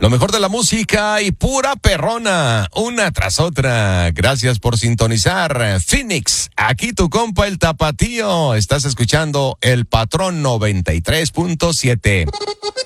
Lo mejor de la música y pura perrona, una tras otra. Gracias por sintonizar. Phoenix, aquí tu compa el Tapatío. Estás escuchando El Patrón 93.7.